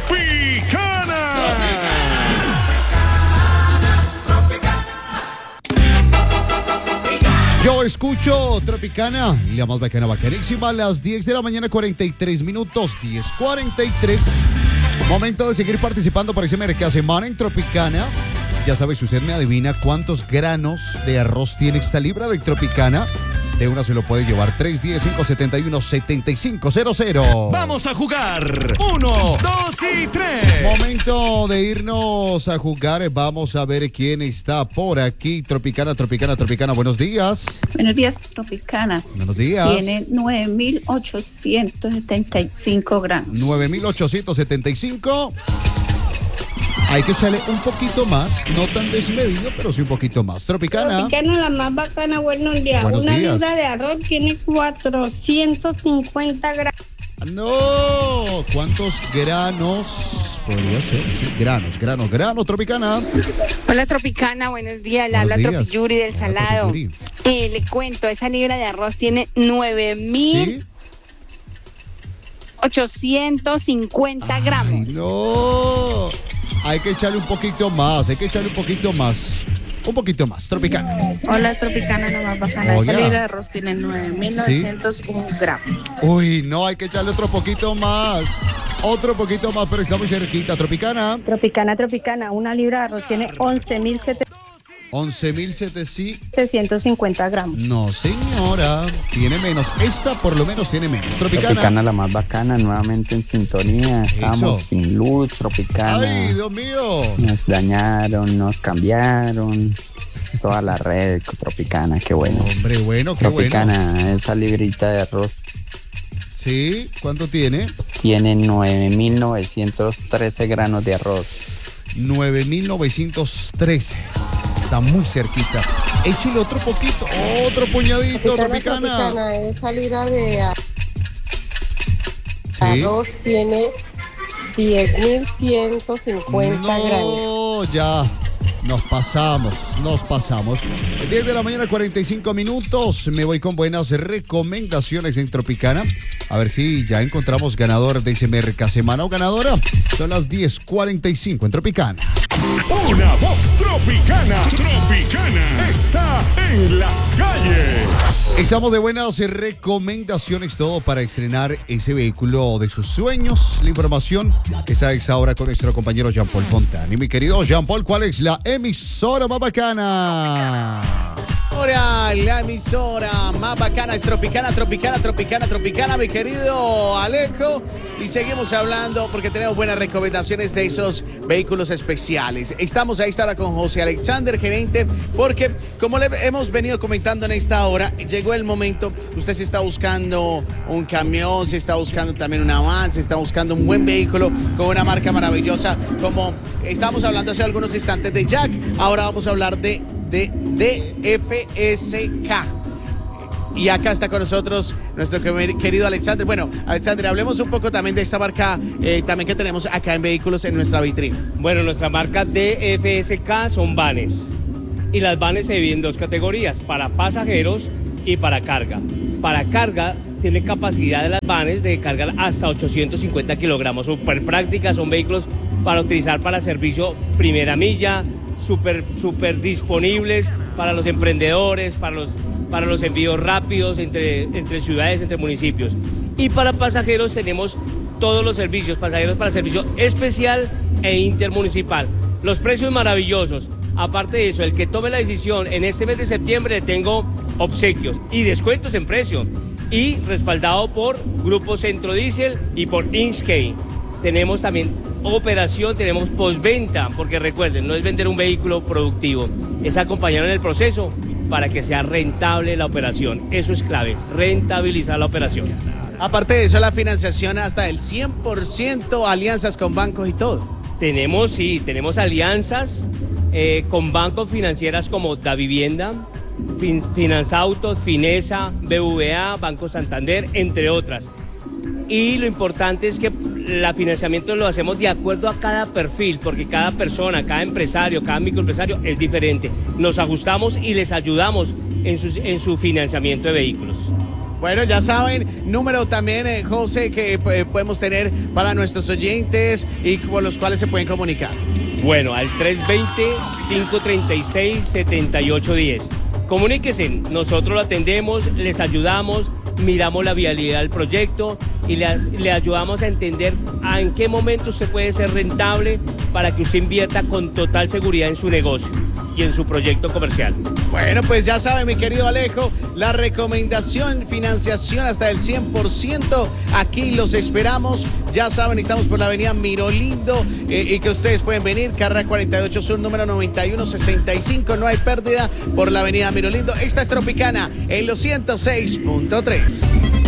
Tropicana. Yo escucho Tropicana, la más bacana, bacanísima, a las 10 de la mañana, 43 minutos, 10:43. Momento de seguir participando por ese mercado semana en Tropicana. Ya sabes, si usted me adivina cuántos granos de arroz tiene esta libra de Tropicana, de una se lo puede llevar. 310-571-7500. Vamos a jugar. 1, 2 y 3. Momento de irnos a jugar. Vamos a ver quién está por aquí. Tropicana. Buenos días. Buenos días, Tropicana. Buenos días. Tiene 9.875 gramos. 9.875. Hay que echarle un poquito más, no tan desmedido, pero sí un poquito más. Tropicana. Tropicana, la más bacana, buenos días. Buenos Una días. libra de arroz tiene 450 gramos. No, ¿cuántos granos? Podría ser, sí, granos, Tropicana. Hola Tropicana, buenos días, le habla Buenos días. Tropiyuri del Hola, Salado. Tropiyuri. Le cuento, esa libra de arroz tiene 9.850 ¿Sí? gramos. Ay, no, hay que echarle un poquito más, Un poquito más, Tropicana. Hola, Tropicana, la más bacana. Hola. Esa libra de arroz tiene 9.901 gramos. Uy, no, hay que echarle otro poquito más, pero está muy cerquita, Tropicana. Tropicana, una libra de arroz tiene 11.700. 11.750 gramos. No, señora, tiene menos. Esta por lo menos tiene menos. Tropicana. La más bacana, nuevamente en sintonía. Estamos Eso. sin luz, Tropicana. Ay, Dios mío. Nos dañaron, nos cambiaron. Toda la red Tropicana, qué bueno. Hombre, bueno, qué Tropicana, bueno. esa librita de arroz Sí, ¿cuánto tiene? tiene 9.913 granos de arroz. 9.913. Está muy cerquita. Échale otro poquito, otro puñadito, Tropicana. Esa libra de Sí. arroz tiene 10.150 gramos. No, ya. Nos pasamos. 10 de la mañana, 45 minutos. Me voy con buenas recomendaciones en Tropicana. A ver si ya encontramos ganador de ese Mercasemana o ganadora. Son las 10:45 en Tropicana. Una voz tropicana. Tropicana está en las calles. Estamos de buenas recomendaciones, todo para estrenar ese vehículo de sus sueños. La información está a esa hora con nuestro compañero Jean-Paul Fontana. Y mi querido Jean-Paul, ¿cuál es la emisora más bacana? Ahora la emisora más bacana es Tropicana, mi querido Alejo. Y seguimos hablando porque tenemos buenas recomendaciones de esos vehículos especiales. Estamos a esta hora con José Alexander, gerente, porque como le hemos venido comentando en esta hora, llegó el momento, usted se está buscando un camión, se está buscando también una van, se está buscando un buen vehículo con una marca maravillosa, como estábamos hablando hace algunos instantes de Jack, ahora vamos a hablar de FSK. Y acá está con nosotros nuestro querido Alexander. Bueno, Alexander, hablemos un poco también de esta marca también que tenemos acá en vehículos en nuestra vitrina. Bueno, nuestra marca DFSK son vanes. Y las vanes se dividen en dos categorías, para pasajeros y para carga. Para carga tiene capacidad de las vanes de cargar hasta 850 kilogramos. Súper prácticas, son vehículos para utilizar para servicio primera milla, súper disponibles para los emprendedores, para los envíos rápidos entre ciudades, entre municipios. Y para pasajeros tenemos todos los servicios, pasajeros para servicio especial e intermunicipal. Los precios maravillosos. Aparte de eso, el que tome la decisión en este mes de septiembre, tengo obsequios y descuentos en precio. Y respaldado por Grupo Centro Diesel y por Inskey. Tenemos también operación, tenemos postventa, porque recuerden, no es vender un vehículo productivo, es acompañar en el proceso para que sea rentable la operación. Eso es clave, rentabilizar la operación. Aparte de eso, la financiación hasta el 100%, alianzas con bancos y todo. Tenemos alianzas con bancos financieras como Davivienda, Finanzautos, Finesa, BVA, Banco Santander, entre otras. Y lo importante es que el financiamiento lo hacemos de acuerdo a cada perfil, porque cada persona, cada empresario, cada microempresario es diferente. Nos ajustamos y les ayudamos en su financiamiento de vehículos. Bueno, ya saben, número también, José, que podemos tener para nuestros oyentes y con los cuales se pueden comunicar. Bueno, al 320-536-7810. Comuníquese, nosotros lo atendemos, les ayudamos, miramos la vialidad del proyecto y le ayudamos a entender en qué momento usted puede ser rentable para que usted invierta con total seguridad en su negocio y en su proyecto comercial. Bueno, pues ya sabe, mi querido Alejo, la recomendación, financiación hasta el 100%. Aquí los esperamos. Ya saben, estamos por la avenida Mirolindo y que ustedes pueden venir. Carrera 48 Sur, número 9165. No hay pérdida por la avenida Mirolindo. Esta es Tropicana en los 106.3.